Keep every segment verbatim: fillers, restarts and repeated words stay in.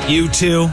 U two.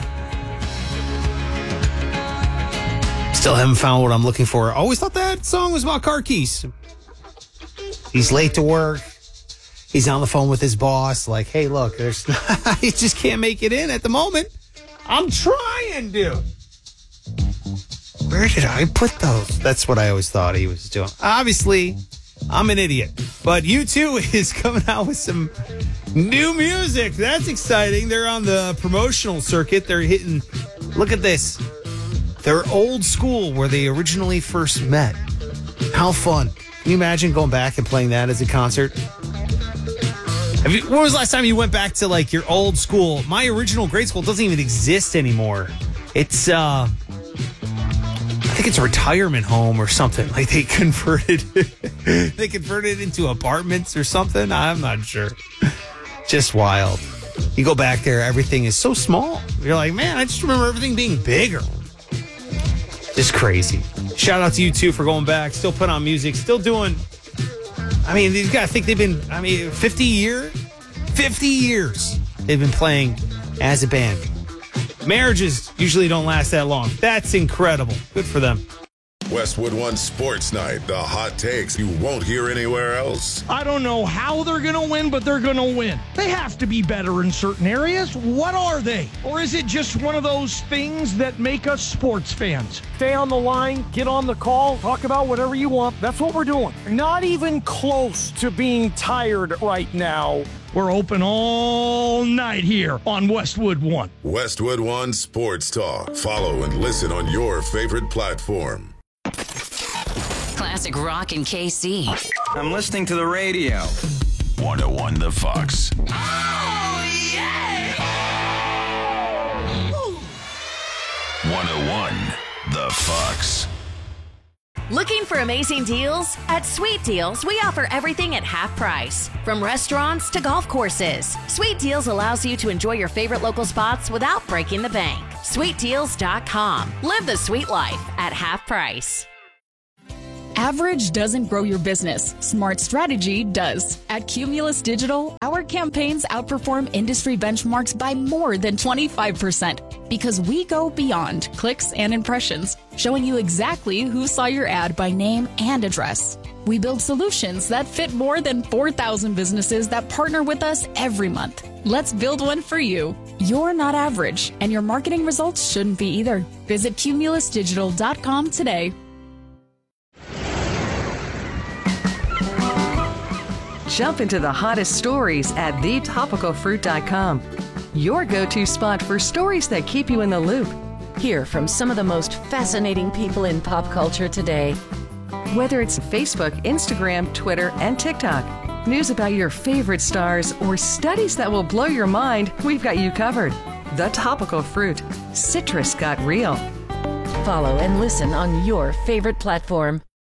Still haven't found what I'm looking for. Always thought that song was about car keys. He's late to work. He's on the phone with his boss. Like, hey, look, there's I just can't make it in at the moment. I'm trying, dude. Where did I put those? That's what I always thought he was doing. Obviously, I'm an idiot. But U two is coming out with some new music. That's exciting. They're on the promotional circuit. They're hitting, look at this. They're old school where they originally first met. How fun. Can you imagine going back and playing that as a concert? Have you, when was the last time you went back to like your old school? My original grade school doesn't even exist anymore. It's, uh, I think it's a retirement home or something. Like they converted, they converted it into apartments or something. I'm not sure. Just wild. You go back there, everything is so small. You're like, man, I just remember everything being bigger. Just crazy. Shout out to you two for going back, still putting on music, still doing. I mean, you gotta think they've been, I mean, fifty years? fifty years they've been playing as a band. Marriages usually don't last that long. That's incredible. Good for them. Westwood One Sports Night, the hot takes you won't hear anywhere else. I don't know how they're going to win, but they're going to win. They have to be better in certain areas. What are they? Or is it just one of those things that make us sports fans? Stay on the line, get on the call, talk about whatever you want. That's what we're doing. Not even close to being tired right now. We're open all night here on Westwood One. Westwood One Sports Talk. Follow and listen on your favorite platform. Classic rock in K C. I'm listening to the radio. one oh one The Fox. Oh, yeah! one oh one The Fox. Looking for amazing deals? At Sweet Deals, we offer everything at half price. From restaurants to golf courses, Sweet Deals allows you to enjoy your favorite local spots without breaking the bank. sweet deals dot com. Live the sweet life at half price. Average doesn't grow your business. Smart strategy does. At Cumulus Digital, our campaigns outperform industry benchmarks by more than twenty-five percent because we go beyond clicks and impressions, showing you exactly who saw your ad by name and address. We build solutions that fit more than four thousand businesses that partner with us every month. Let's build one for you. You're not average, and your marketing results shouldn't be either. Visit cumulus digital dot com today. Jump into the hottest stories at the topical fruit dot com. Your go-to spot for stories that keep you in the loop. Hear from some of the most fascinating people in pop culture today. Whether it's Facebook, Instagram, Twitter, and TikTok, news about your favorite stars, or studies that will blow your mind, we've got you covered. The Topical Fruit. Citrus got real. Follow and listen on your favorite platform.